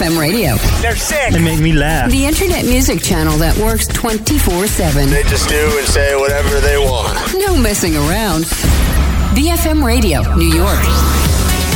BFM Radio. They're sick. They make me laugh. The internet music channel that works 24/7. They just do and say whatever they want. No messing around. BFM Radio, New York.